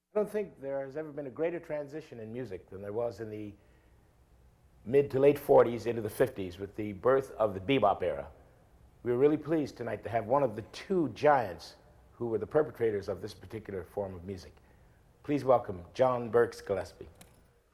I don't think there has ever been a greater transition in music than there was in the mid to late 40s into the 50s with the birth of the bebop era. We were really pleased tonight to have one of the two giants who were the perpetrators of this particular form of music. Please welcome John Burks Gillespie.